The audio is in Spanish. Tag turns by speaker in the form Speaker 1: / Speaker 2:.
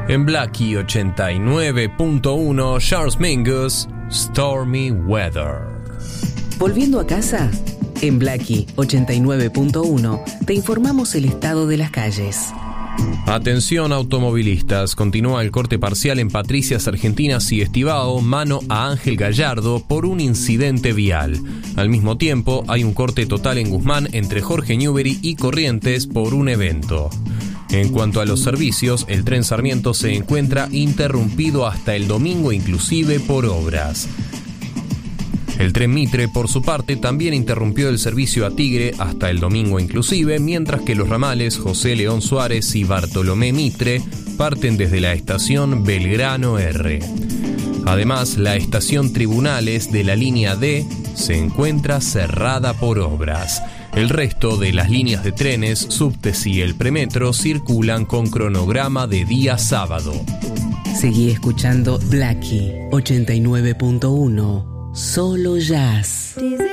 Speaker 1: En Blackie 89.1, Charles Mingus, Stormy Weather.
Speaker 2: Volviendo a casa, en Blackie 89.1 te informamos el estado de las calles.
Speaker 1: Atención automovilistas, continúa el corte parcial en Patricias Argentinas y Estibao, mano a Ángel Gallardo por un incidente vial. Al mismo tiempo, hay un corte total en Guzmán entre Jorge Newbery y Corrientes por un evento. En cuanto a los servicios, el tren Sarmiento se encuentra interrumpido hasta el domingo inclusive por obras. El tren Mitre, por su parte, también interrumpió el servicio a Tigre hasta el domingo inclusive, mientras que los ramales José León Suárez y Bartolomé Mitre parten desde la estación Belgrano R. Además, la estación Tribunales de la línea D se encuentra cerrada por obras. El resto de las líneas de trenes, subtes y el premetro circulan con cronograma de día sábado.
Speaker 2: Seguí escuchando Blackie 89.1, solo jazz.